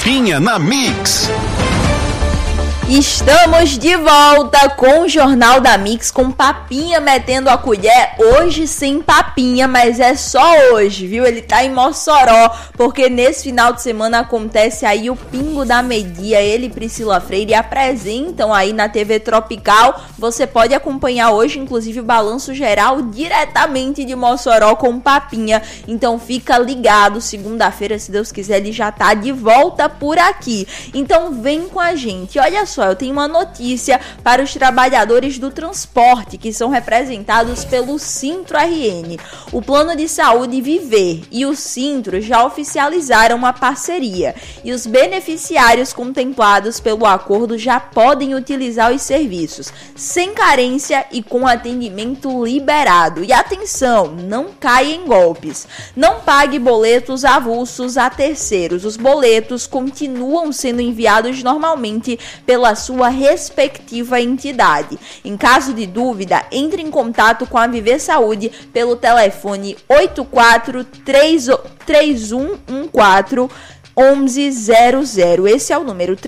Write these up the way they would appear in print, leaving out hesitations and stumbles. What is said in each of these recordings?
Papinha na Mix. Estamos de volta com o Jornal da Mix, com Papinha metendo a colher. Hoje sem Papinha, mas é só hoje, viu? Ele tá em Mossoró, porque nesse final de semana acontece aí o Pingo da Meia-Dia. Ele e Priscila Freire apresentam aí na TV Tropical. Você pode acompanhar hoje, inclusive, o balanço geral diretamente de Mossoró com Papinha. Então fica ligado, segunda-feira, se Deus quiser, ele já tá de volta por aqui. Então vem com a gente. Olha só, eu tenho uma notícia para os trabalhadores do transporte que são representados pelo Sintro-RN. O Plano de Saúde Viver e o Sintro já oficializaram uma parceria e os beneficiários contemplados pelo acordo já podem utilizar os serviços sem carência e com atendimento liberado. E atenção, não caia em golpes. Não pague boletos avulsos a terceiros. Os boletos continuam sendo enviados normalmente pela sua respectiva entidade. Em caso de dúvida, entre em contato com a Viver Saúde pelo telefone 843114 1100. Esse é o número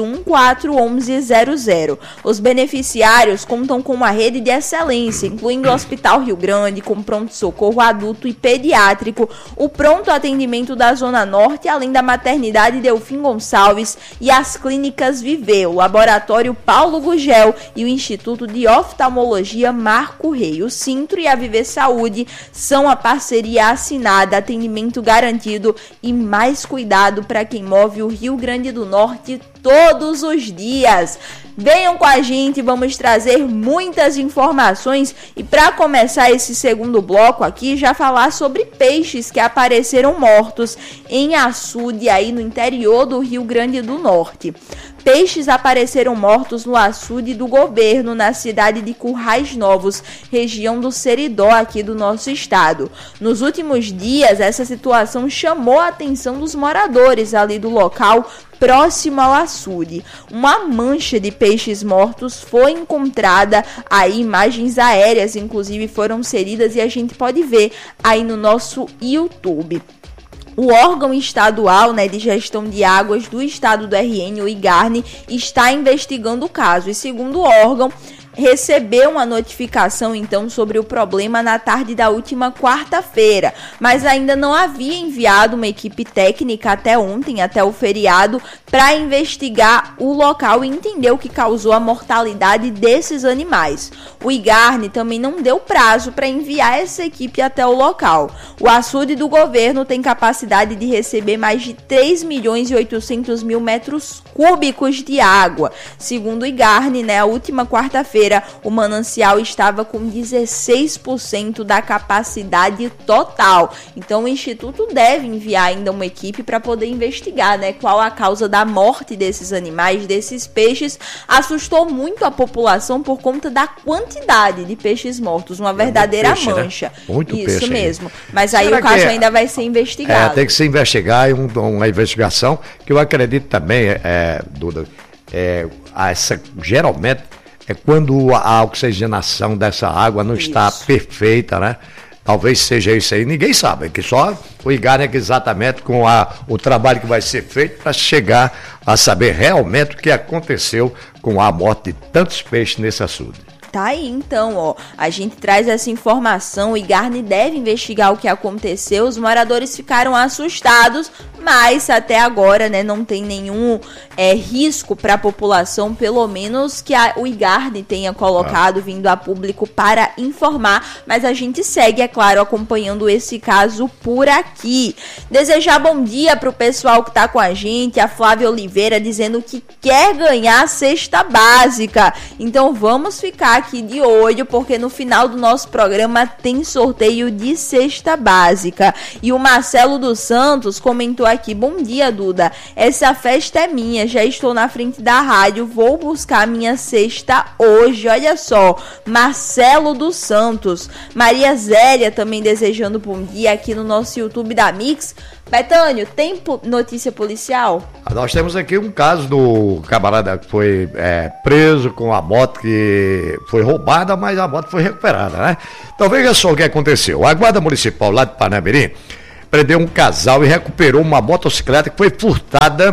3114-1100. Os beneficiários contam com uma rede de excelência, incluindo o Hospital Rio Grande, com pronto-socorro adulto e pediátrico, o pronto atendimento da Zona Norte, além da maternidade Delfim Gonçalves e as clínicas Viver, o Laboratório Paulo Gugel e o Instituto de Oftalmologia Marco Rei. O Sintro e a Viver Saúde são a parceria assinada, atendimento garantido e mais cuidado para quem move o Rio Grande do Norte todos os dias. Venham com a gente, vamos trazer muitas informações e para começar esse segundo bloco aqui, já falar sobre peixes que apareceram mortos em açude aí no interior do Rio Grande do Norte. Peixes apareceram mortos no açude do governo na cidade de Currais Novos, região do Seridó aqui do nosso estado. Nos últimos dias, essa situação chamou a atenção dos moradores ali do local, próximo ao açude. Uma mancha de peixes mortos foi encontrada, aí imagens aéreas inclusive foram inseridas e a gente pode ver aí no nosso YouTube. O órgão estadual, de gestão de águas do estado do RN, o IGARNE, está investigando o caso e, segundo o órgão, recebeu uma notificação, então, sobre o problema na tarde da última quarta-feira, mas ainda não havia enviado uma equipe técnica até ontem, até o feriado, para investigar o local e entender o que causou a mortalidade desses animais. O IGARNE também não deu prazo para enviar essa equipe até o local. O açude do governo tem capacidade de receber mais de 3.800.000 metros cúbicos de água. Segundo o IGARNE, a última quarta-feira, o manancial estava com 16% da capacidade total. Então o Instituto deve enviar ainda uma equipe para poder investigar, qual a causa da morte desses animais, desses peixes. Assustou muito a população por conta da quantidade de peixes mortos, uma verdadeira peixe, mancha. Muito isso peixe mesmo. Mas aí o caso ainda vai ser investigado. Tem que se investigar, uma investigação que eu acredito também, Duda, geralmente é quando a oxigenação dessa água não está perfeita, Talvez seja isso aí, ninguém sabe, que só o IGARNE exatamente com o trabalho que vai ser feito para chegar a saber realmente o que aconteceu com a morte de tantos peixes nesse açude. Tá aí, então, a gente traz essa informação, o IGARNE deve investigar o que aconteceu, os moradores ficaram assustados, mas até agora, não tem nenhum risco para a população, pelo menos que o IGARNE tenha colocado, vindo a público para informar, mas a gente segue, é claro, acompanhando esse caso por aqui. Desejar bom dia para o pessoal que está com a gente, a Flávia Oliveira dizendo que quer ganhar a cesta básica, então vamos ficar aqui de olho, porque no final do nosso programa tem sorteio de cesta básica. E o Marcelo dos Santos comentou aqui: bom dia, Duda, essa festa é minha, já estou na frente da rádio, vou buscar minha cesta hoje. Olha só, Marcelo dos Santos. Maria Zélia também desejando bom dia aqui no nosso YouTube da Mix. Betânio, tem notícia policial? Nós temos aqui um caso do camarada que foi preso com a moto que foi roubada, mas a moto foi recuperada, Então veja só o que aconteceu. A Guarda Municipal lá de Parnamirim prendeu um casal e recuperou uma motocicleta que foi furtada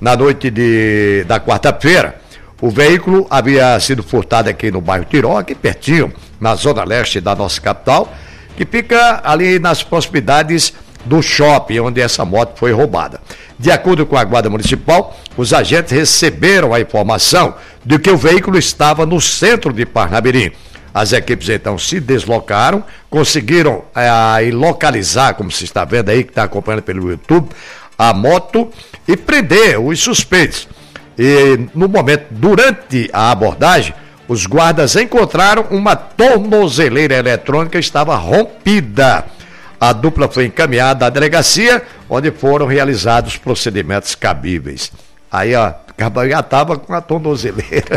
na noite da quarta-feira. O veículo havia sido furtado aqui no bairro Tirol, aqui pertinho, na zona leste da nossa capital, que fica ali nas proximidades do shopping onde essa moto foi roubada. De acordo com a Guarda Municipal, os agentes receberam a informação de que o veículo estava no centro de Parnamirim. As equipes então se deslocaram, conseguiram localizar, como se está vendo aí, que está acompanhando pelo YouTube, a moto e prender os suspeitos. E no momento, durante a abordagem, os guardas encontraram uma tornozeleira eletrônica que estava rompida. A dupla foi encaminhada à delegacia, onde foram realizados procedimentos cabíveis. Aí, ó, já estava com a tornozeleira.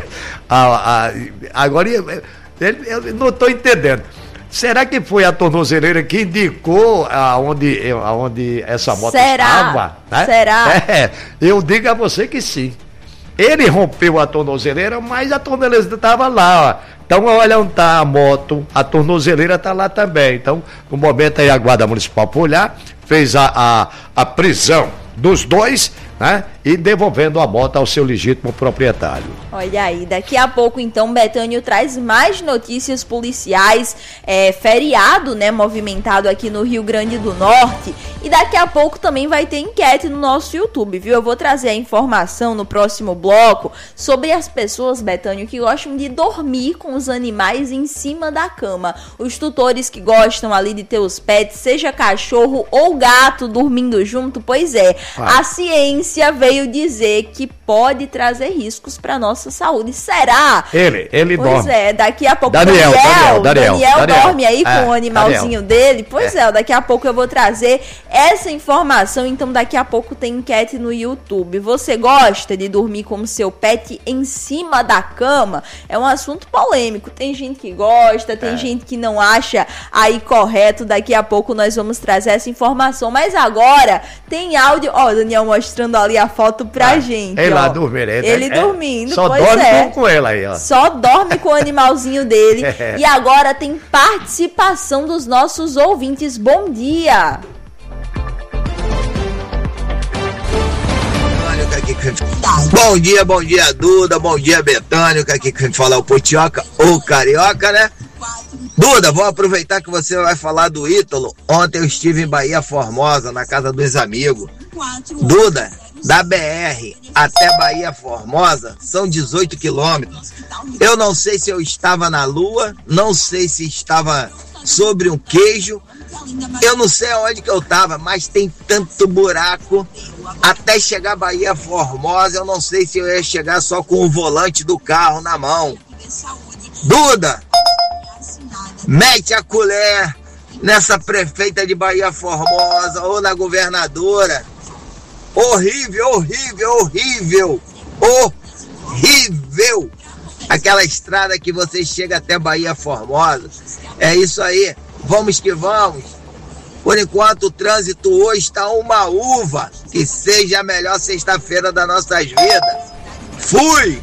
Agora, eu não estou entendendo. Será que foi a tornozeleira que indicou aonde essa moto estava? Né? Será? Eu digo a você que sim. Ele rompeu a tornozeleira, mas a tornozeleira estava lá, ó. Então, olha onde está a moto, a tornozeleira está lá também. Então, no momento aí a Guarda Municipal foi olhar, fez a prisão dos dois, né? E devolvendo a moto ao seu legítimo proprietário. Olha aí, daqui a pouco então Betânio traz mais notícias policiais, feriado, né, movimentado aqui no Rio Grande do Norte, e daqui a pouco também vai ter enquete no nosso YouTube, viu? Eu vou trazer a informação no próximo bloco sobre as pessoas, Betânio, que gostam de dormir com os animais em cima da cama. Os tutores que gostam ali de ter os pets, seja cachorro ou gato dormindo junto, pois é, a ciência veio dizer que pode trazer riscos para nossa saúde. Será? Ele dorme. Pois é, daqui a pouco Daniel dorme aí com o animalzinho dele. Pois é, daqui a pouco eu vou trazer essa informação. Então daqui a pouco tem enquete no YouTube. Você gosta de dormir com o seu pet em cima da cama? É um assunto polêmico. Tem gente que gosta, tem gente que não acha aí correto. Daqui a pouco nós vamos trazer essa informação. Mas agora tem áudio. Ó, o Daniel mostrando ali a foto pra gente. Ele lá dormindo. Ele dormindo, só pois dorme com ela aí, ó. Só dorme com o animalzinho dele. E agora tem participação dos nossos ouvintes. Bom dia! Bom dia, Duda, bom dia, Betânio, que aqui que a gente fala é o Potioca ou Carioca, né? Duda, vou aproveitar que você vai falar do Ítalo. Ontem eu estive em Bahia Formosa, na casa dos amigos. Duda, da BR até Bahia Formosa são 18 quilômetros. Eu não sei se eu estava na lua, não sei se estava sobre um queijo, eu não sei aonde que eu estava, mas tem tanto buraco. Até chegar a Bahia Formosa, eu não sei se eu ia chegar só com o volante do carro na mão. Duda, mete a colher nessa prefeita de Bahia Formosa ou na governadora. Horrível, horrível, horrível, horrível. Aquela estrada que você chega até Bahia Formosa. É isso aí, vamos que vamos. Por enquanto o trânsito hoje está uma uva. Que seja a melhor sexta-feira das nossas vidas. Fui!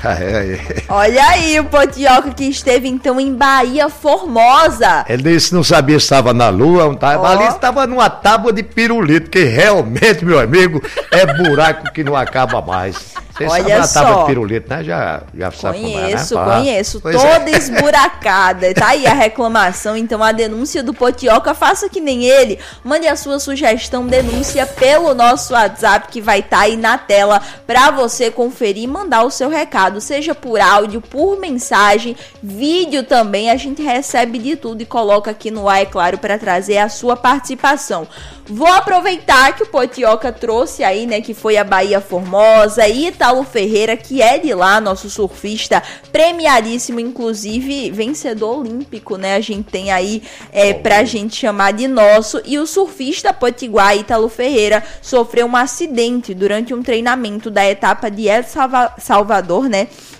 Olha aí o Potioca que esteve então em Bahia Formosa. Ele disse que não sabia se estava na lua, não estava. Ali estava numa tábua de pirulito, que realmente, meu amigo, é buraco que não acaba mais. Você Olha sabe a tábua só. de pirulito, né? Já sabe como é, né? Conheço. Pois Toda esburacada. Tá aí a reclamação, então a denúncia do Potioca. Faça que nem ele. Mande a sua sugestão, denúncia pelo nosso WhatsApp, que vai estar aí na tela para você conferir e mandar o seu recado, seja por áudio, por mensagem, vídeo também. A gente recebe de tudo e coloca aqui no ar, é claro, para trazer a sua participação. Vou aproveitar que o Potioca trouxe aí, né, que foi a Bahia Formosa, e Ítalo Ferreira, que é de lá, nosso surfista premiadíssimo, inclusive vencedor olímpico, né, a gente tem aí pra gente chamar de nosso, e o surfista potiguar Ítalo Ferreira sofreu um acidente durante um treinamento da etapa de El Salvador, né,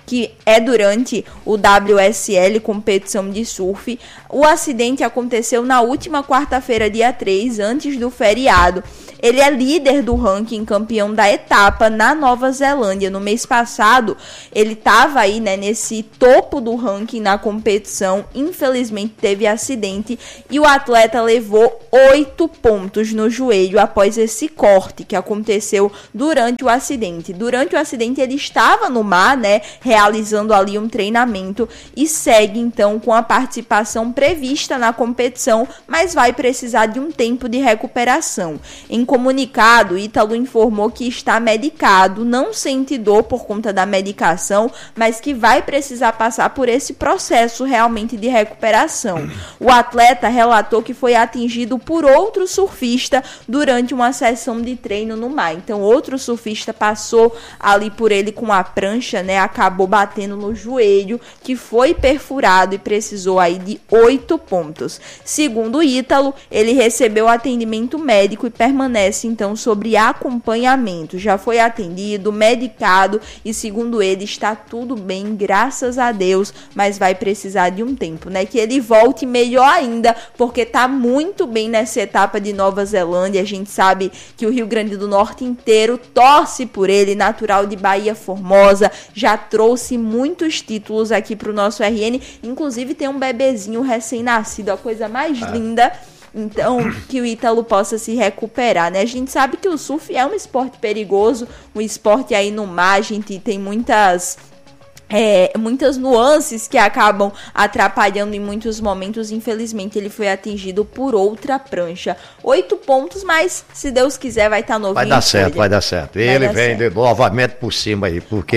que é durante o WSL, competição de surf. O acidente aconteceu na última quarta-feira, dia 3, antes do feriado. Ele é líder do ranking, campeão da etapa na Nova Zelândia. No mês passado, ele estava aí, né, nesse topo do ranking na competição. Infelizmente, teve acidente e o atleta levou 8 pontos no joelho após esse corte que aconteceu durante o acidente. Durante o acidente, ele estava no mar, né, realizando ali um treinamento e segue, então, com a participação prevista na competição, mas vai precisar de um tempo de recuperação. Em comunicado, Ítalo informou que está medicado, não sente dor por conta da medicação, mas que vai precisar passar por esse processo realmente de recuperação. O atleta relatou que foi atingido por outro surfista durante uma sessão de treino no mar. Então, outro surfista passou ali por ele com a prancha, né? Acabou batendo no joelho, que foi perfurado e precisou aí de 8 pontos. Segundo o Ítalo, ele recebeu atendimento médico e permanece então sobre acompanhamento. Já foi atendido, medicado e, segundo ele, está tudo bem, graças a Deus, mas vai precisar de um tempo, né? Que ele volte melhor ainda, porque tá muito bem nessa etapa de Nova Zelândia. A gente sabe que o Rio Grande do Norte inteiro torce por ele, natural de Bahia Formosa, já trouxe muitos títulos aqui pro nosso RN, inclusive tem um bebezinho recém-nascido, a coisa mais linda. Então, que o Ítalo possa se recuperar, né? A gente sabe que o surf é um esporte perigoso, um esporte aí no mar, a gente tem muitas nuances que acabam atrapalhando em muitos momentos. Infelizmente, ele foi atingido por outra prancha. 8 pontos, mas se Deus quiser vai estar novinho. Vai dar certo. Ele vem novamente por cima aí, porque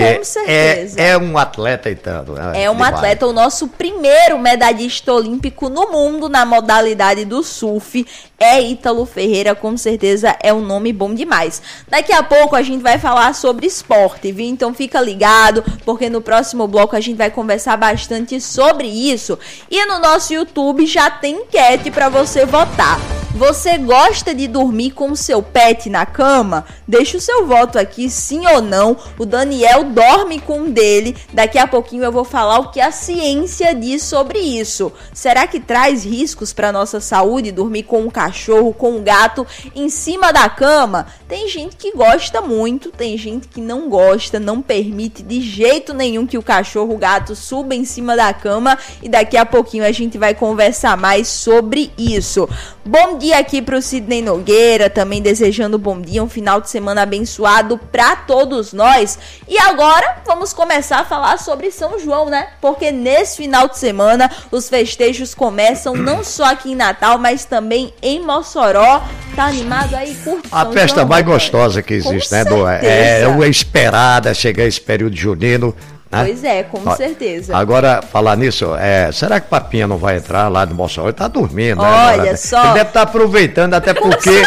é um atleta e tanto. É um atleta, o nosso primeiro medalhista olímpico no mundo na modalidade do surf é Ítalo Ferreira, com certeza é um nome bom demais. Daqui a pouco a gente vai falar sobre esporte, viu? Então fica ligado, porque no próximo bloco a gente vai conversar bastante sobre isso. E no nosso YouTube já tem enquete para você votar. Você gosta de dormir com o seu pet na cama? Deixa o seu voto aqui, sim ou não. O Daniel dorme com um dele. Daqui a pouquinho eu vou falar o que a ciência diz sobre isso. Será que traz riscos para nossa saúde dormir com um cachorro, com um gato em cima da cama? Tem gente que gosta muito, tem gente que não gosta, não permite de jeito nenhum que o cachorro, o gato suba em cima da cama. E daqui a pouquinho a gente vai conversar mais sobre isso. Bom dia aqui pro Sidney Nogueira, também desejando bom dia, um final de semana abençoado para todos nós. E agora vamos começar a falar sobre São João, né? Porque nesse final de semana os festejos começam não só aqui em Natal, mas também em Mossoró. Tá animado aí? Curte a festa mais gostosa que existe, né, Dô? É esperada, chegar esse período junino. Né? Pois é, com certeza. Agora, falar nisso, será que Papinha não vai entrar lá no Mossoró? Ele tá dormindo, né? Olha só. Ele deve estar aproveitando, até porque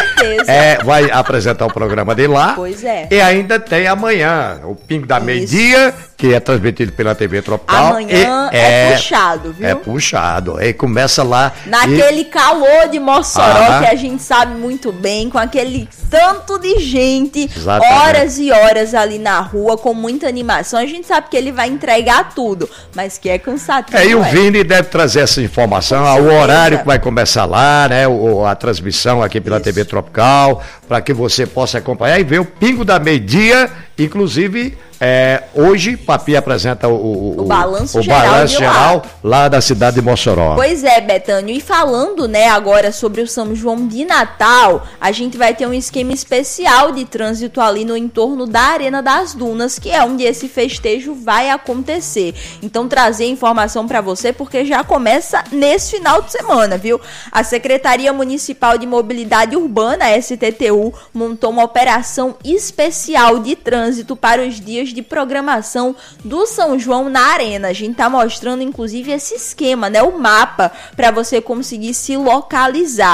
vai apresentar o programa dele lá. Pois é. E ainda tem amanhã, o Pingo da Meio-Dia, que é transmitido pela TV Tropical. Amanhã é puxado, viu? É puxado. Aí começa lá. Naquele calor de Mossoró, que a gente sabe muito bem, com aquele tanto de gente, exatamente, horas e horas ali na rua, com muita animação. A gente sabe que ele vai entregar tudo, mas que é cansativo. E o Vini deve trazer essa informação, o horário que vai começar lá, né? A transmissão aqui pela TV Tropical, para que você possa acompanhar e ver o Pingo da Meio-Dia, inclusive. Hoje, Papi apresenta o balanço geral lá da cidade de Mossoró. Pois é, Betânio. E falando, né, agora sobre o São João de Natal, a gente vai ter um esquema especial de trânsito ali no entorno da Arena das Dunas, que é onde esse festejo vai acontecer. Então, trazer informação para você, porque já começa nesse final de semana, viu? A Secretaria Municipal de Mobilidade Urbana, STTU, montou uma operação especial de trânsito para os dias de programação do São João na Arena. A gente tá mostrando inclusive esse esquema, né, o mapa, para você conseguir se localizar.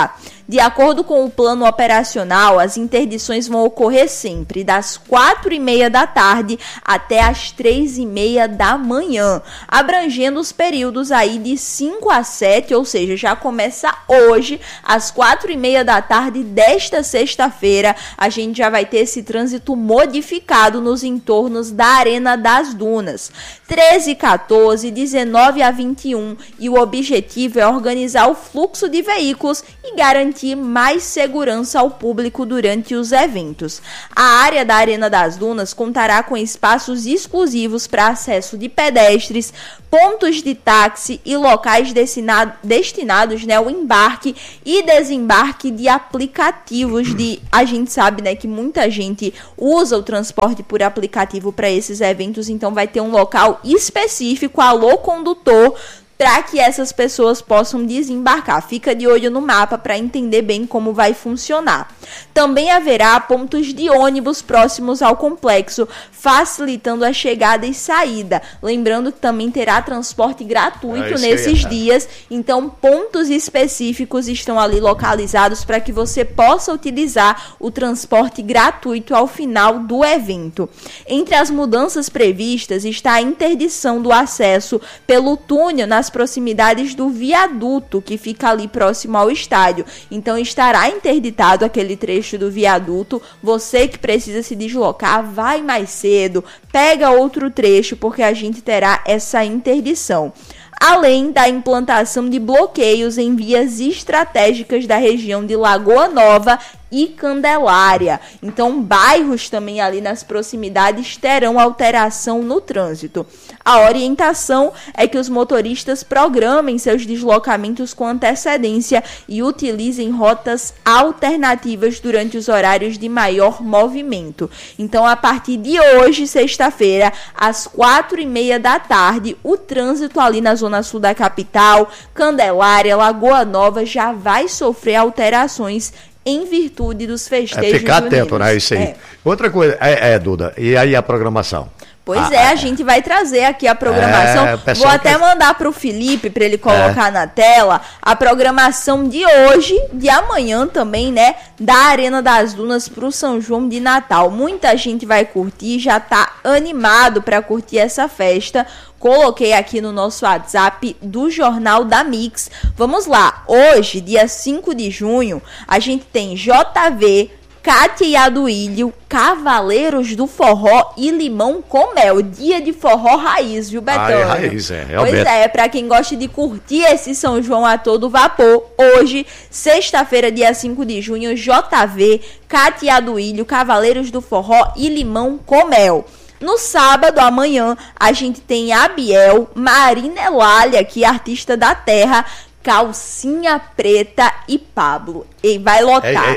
De acordo com o plano operacional, as interdições vão ocorrer sempre das 4h30 da tarde até as 3h30 da manhã, abrangendo os períodos aí de 5 a 7, ou seja, já começa hoje, às 4h30 da tarde desta sexta-feira, a gente já vai ter esse trânsito modificado nos entornos da Arena das Dunas. 13, 14, 19 a 21, e o objetivo é organizar o fluxo de veículos e garantir mais segurança ao público durante os eventos. A área da Arena das Dunas contará com espaços exclusivos para acesso de pedestres, pontos de táxi e locais destinados, né, ao embarque e desembarque de aplicativos a gente sabe, né, que muita gente usa o transporte por aplicativo para esses eventos, então vai ter um local específico, alô condutor, para que essas pessoas possam desembarcar. Fica de olho no mapa para entender bem como vai funcionar. Também haverá pontos de ônibus próximos ao complexo, facilitando a chegada e saída. Lembrando que também terá transporte gratuito nesses dias, então pontos específicos estão ali localizados para que você possa utilizar o transporte gratuito ao final do evento. Entre as mudanças previstas está a interdição do acesso pelo túnel nas proximidades do viaduto que fica ali próximo ao estádio. Então estará interditado aquele trecho do viaduto. Você que precisa se deslocar, vai mais cedo, pega outro trecho, porque a gente terá essa interdição. Além da implantação de bloqueios em vias estratégicas da região de Lagoa Nova e Candelária. Então, bairros também ali nas proximidades terão alteração no trânsito. A orientação é que os motoristas programem seus deslocamentos com antecedência e utilizem rotas alternativas durante os horários de maior movimento. Então, a partir de hoje, sexta-feira, às 4h30 da tarde, o trânsito ali na zona sul da capital, Candelária, Lagoa Nova, já vai sofrer alterações em virtude dos festejos. Ficar atento, né? Isso aí. Outra coisa, Duda, e aí a programação? Pois a gente vai trazer aqui a programação. Vou até mandar para o Felipe, para ele colocar na tela, a programação de hoje, de amanhã também, né? Da Arena das Dunas para o São João de Natal. Muita gente vai curtir, já tá animado para curtir essa festa. Coloquei aqui no nosso WhatsApp do Jornal da Mix. Vamos lá, hoje, dia 5 de junho, a gente tem JV, Kátia e Aduílio, Cavaleiros do Forró e Limão com Mel. Dia de forró raiz, viu, Betânia? Raiz, Pois é, pra quem gosta de curtir esse São João a todo vapor, hoje, sexta-feira, dia 5 de junho, JV, Kátia e Aduílio, Cavaleiros do Forró e Limão com Mel. No sábado, amanhã, a gente tem a Biel, Marina Elália, que é artista da terra, Calcinha Preta e Pablo. E vai lotar.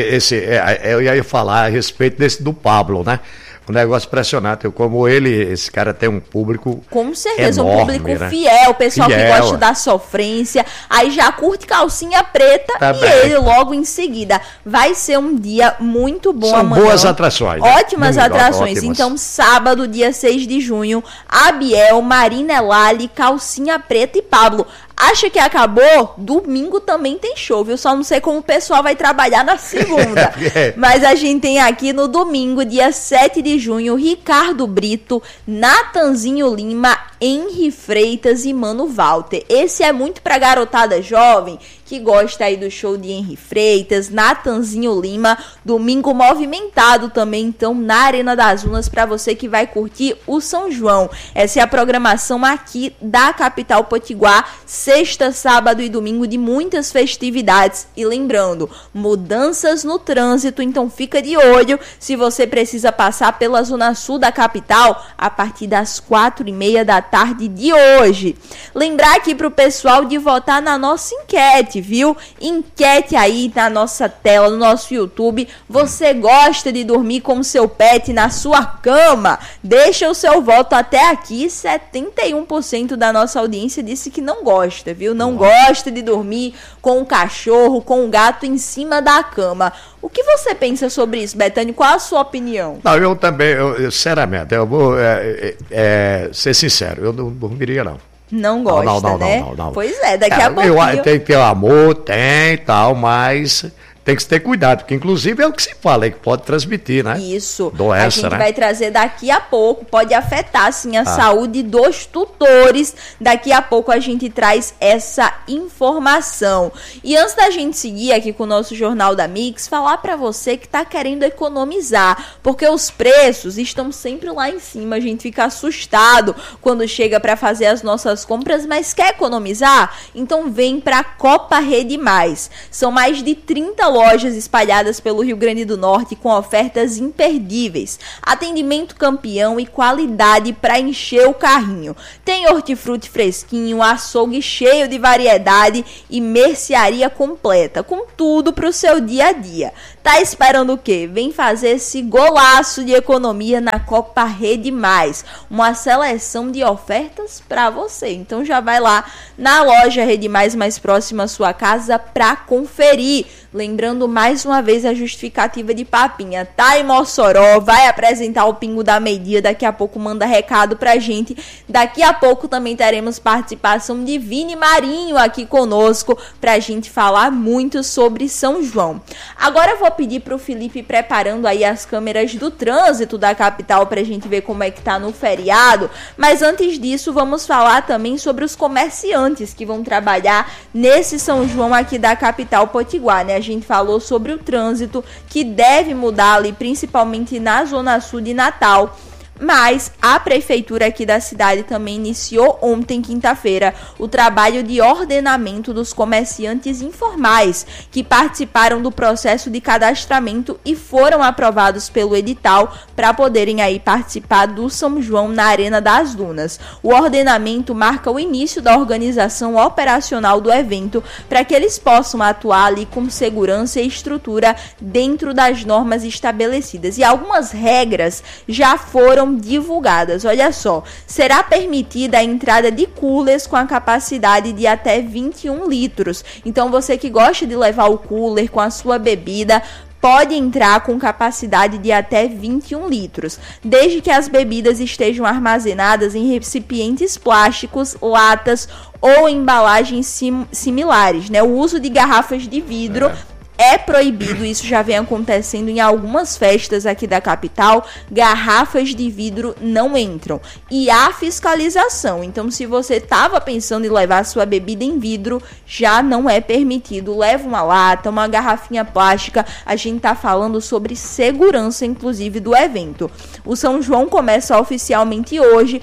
Eu ia falar a respeito do Pablo, né? Um negócio impressionante. Como esse cara tem um público com certeza, enorme, um público, né? Fiel, o pessoal que gosta da sofrência. Aí já curte Calcinha Preta e ele logo em seguida. Vai ser um dia muito bom amanhã. São boas atrações. Né? Ótimas atrações. Ótimas. Então, sábado, dia 6 de junho, Abiel, Marina Elali, Calcinha Preta e Pablo. Acha que acabou? Domingo também tem show, viu? Só não sei como o pessoal vai trabalhar na segunda. Mas a gente tem aqui no domingo, dia 7 de junho, Ricardo Brito, Natanzinho Lima, Henri Freitas e Mano Walter. Esse é muito pra garotada jovem que gosta aí do show de Henri Freitas, Natanzinho Lima, domingo movimentado também, então, na Arena das Dunas, para você que vai curtir o São João. Essa é a programação aqui da capital potiguar, sexta, sábado e domingo de muitas festividades. E lembrando, mudanças no trânsito, então fica de olho se você precisa passar pela zona sul da capital a partir das 4h30 da tarde de hoje. Lembrar aqui pro pessoal de votar na nossa enquete, viu? Enquete aí na nossa tela, no nosso YouTube. Você gosta de dormir com o seu pet na sua cama? Deixa o seu voto até aqui. 71% da nossa audiência disse que não gosta, viu? Não gosta de dormir com o cachorro, com o gato em cima da cama. O que você pensa sobre isso, Betânia? Qual a sua opinião? Não, eu também, sinceramente, eu vou ser sincero, eu não dormiria não. Não gosta, né? Não. Pois é, daqui a pouquinho... Tem que ter amor, tem e tal, mas... Tem que ter cuidado, porque inclusive é o que se fala, é que pode transmitir, né? Isso. Doença, a gente né? vai trazer daqui a pouco, pode afetar sim a saúde dos tutores. Daqui a pouco a gente traz essa informação. E antes da gente seguir aqui com o nosso Jornal da Mix, falar para você que tá querendo economizar, porque os preços estão sempre lá em cima. A gente fica assustado quando chega para fazer as nossas compras, mas quer economizar? Então vem para Copa Rede Mais. São mais de 30 lojas espalhadas pelo Rio Grande do Norte com ofertas imperdíveis, atendimento campeão e qualidade para encher o carrinho. Tem hortifruti fresquinho, açougue cheio de variedade e mercearia completa, com tudo para o seu dia a dia. Tá esperando o quê? Vem fazer esse golaço de economia na Copa Rede Mais, uma seleção de ofertas para você. Então já vai lá na loja Rede mais próxima à sua casa para conferir. Lembrando mais uma vez a justificativa de Papinha. Tá em Mossoró, vai apresentar o Pingo da Meio-Dia, daqui a pouco manda recado pra gente. Daqui a pouco também teremos participação de Vini Marinho aqui conosco pra gente falar muito sobre São João. Agora eu vou pedir pro Felipe preparando aí as câmeras do trânsito da capital pra gente ver como é que tá no feriado. Mas antes disso, vamos falar também sobre os comerciantes que vão trabalhar nesse São João aqui da capital potiguar, né? A gente falou sobre o trânsito que deve mudar ali, principalmente na Zona Sul de Natal. Mas a prefeitura aqui da cidade também iniciou ontem, quinta-feira, o trabalho de ordenamento dos comerciantes informais que participaram do processo de cadastramento e foram aprovados pelo edital para poderem aí participar do São João na Arena das Dunas. O ordenamento marca o início da organização operacional do evento para que eles possam atuar ali com segurança e estrutura dentro das normas estabelecidas. E algumas regras já foram divulgadas. Olha só, será permitida a entrada de coolers com a capacidade de até 21 litros. Então você que gosta de levar o cooler com a sua bebida, pode entrar com capacidade de até 21 litros, desde que as bebidas estejam armazenadas em recipientes plásticos, latas ou embalagens similares, né? O uso de garrafas de vidro é proibido, isso já vem acontecendo em algumas festas aqui da capital. Garrafas de vidro não entram. E há fiscalização, então se você estava pensando em levar sua bebida em vidro, já não é permitido. Leva uma lata, uma garrafinha plástica. A gente está falando sobre segurança, inclusive, do evento. O São João começa oficialmente hoje,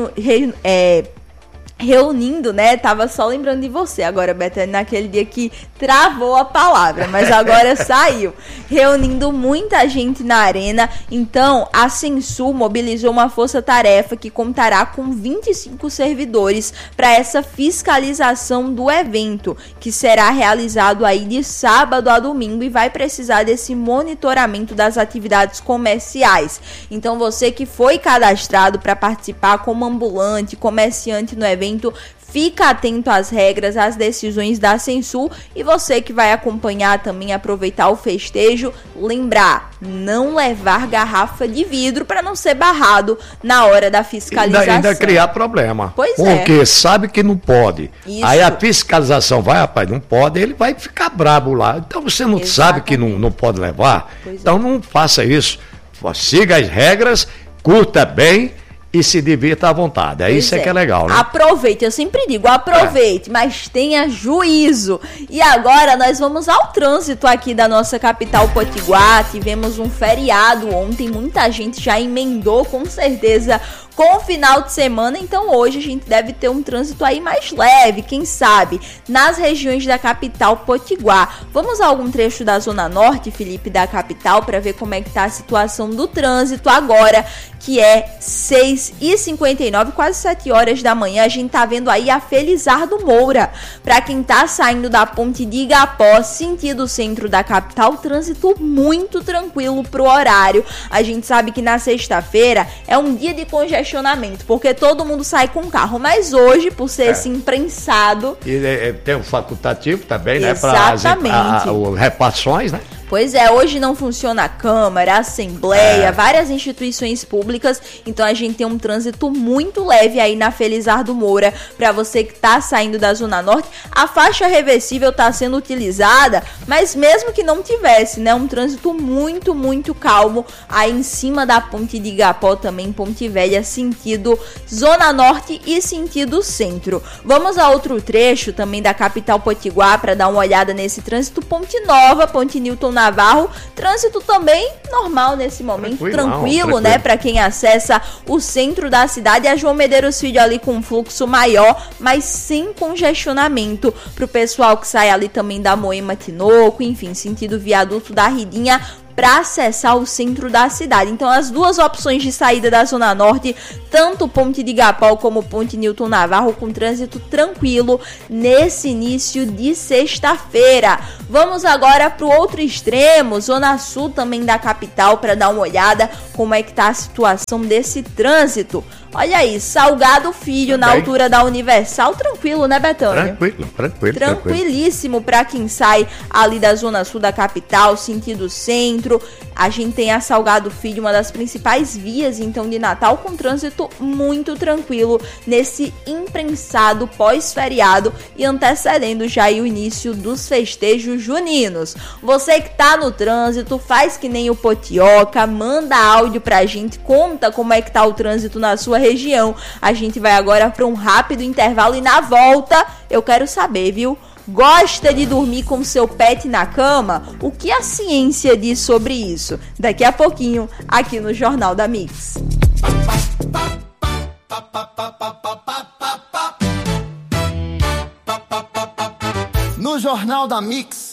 reunindo, né? Tava só lembrando de você agora, Betânia, naquele dia que travou a palavra, mas agora saiu. Reunindo muita gente na arena. Então, a Sensul mobilizou uma força-tarefa que contará com 25 servidores para essa fiscalização do evento, que será realizado aí de sábado a domingo e vai precisar desse monitoramento das atividades comerciais. Então, você que foi cadastrado para participar como ambulante, comerciante no evento, fica atento às regras, às decisões da Sensul, e você que vai acompanhar também, aproveitar o festejo, lembrar, não levar garrafa de vidro para não ser barrado na hora da fiscalização. Ainda criar problema. Pois porque sabe que não pode. Isso. Aí a fiscalização vai, rapaz, não pode, ele vai ficar brabo lá. Então você não sabe que não pode levar, então não faça isso. Siga as regras, curta bem e se divirta à vontade. Isso que é legal, né? Aproveite, eu sempre digo, aproveite, mas tenha juízo. E agora nós vamos ao trânsito aqui da nossa capital potiguar. Tivemos um feriado ontem, muita gente já emendou com certeza com o final de semana, então hoje a gente deve ter um trânsito aí mais leve, quem sabe, nas regiões da capital potiguar. Vamos a algum trecho da Zona Norte, Felipe, da capital, para ver como é que tá a situação do trânsito agora, que é 6h59, quase 7 horas da manhã. A gente tá vendo aí a Felizardo Moura. Para quem tá saindo da ponte de Igapó, sentido centro da capital, trânsito muito tranquilo pro horário. A gente sabe que na sexta-feira é um dia de congestionamento, porque todo mundo sai com carro, mas hoje, por ser esse imprensado... E tem um facultativo também, exatamente, né? Para repartições, né? Pois é, hoje não funciona a Câmara, a Assembleia, várias instituições públicas, então a gente tem um trânsito muito leve aí na Felizardo Moura. Para você que tá saindo da Zona Norte, a faixa reversível tá sendo utilizada, mas mesmo que não tivesse, né, um trânsito muito, muito calmo aí em cima da Ponte de Igapó, também Ponte Velha, sentido Zona Norte e sentido Centro. Vamos a outro trecho também da capital potiguar para dar uma olhada nesse trânsito. Ponte Nova, Ponte Newton Navarro, trânsito também normal nesse momento, tranquilo, né, para quem acessa o centro da cidade. A João Medeiros Filho ali com um fluxo maior, mas sem congestionamento pro pessoal que sai ali também da Moema Tinoco, enfim, sentido viaduto da Ridinha, para acessar o centro da cidade. Então, as duas opções de saída da Zona Norte, tanto Ponte de Igapó como Ponte Newton Navarro, com trânsito tranquilo nesse início de sexta-feira. Vamos agora para o outro extremo, Zona Sul também da capital, para dar uma olhada como é que tá a situação desse trânsito. Olha aí, Salgado Filho, na altura da Universal, tranquilo, né, Betânia? Tranquilo. Tranquilíssimo para quem sai ali da Zona Sul da capital, sentido centro. A gente tem a Salgado Filho, uma das principais vias, então, de Natal, com trânsito muito tranquilo nesse imprensado pós-feriado e antecedendo já aí o início dos festejos juninos. Você que tá no trânsito, faz que nem o Potioca, manda áudio pra gente, conta como é que tá o trânsito na sua região. A gente vai agora para um rápido intervalo e na volta eu quero saber, viu? Gosta de dormir com seu pet na cama? O que a ciência diz sobre isso? Daqui a pouquinho, aqui no Jornal da Mix. No Jornal da Mix,